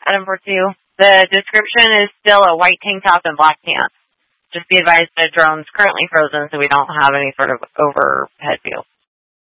Item 4-2. The description is still a white tank top and black pants. Just be advised the drone's currently frozen, so we don't have any sort of overhead view.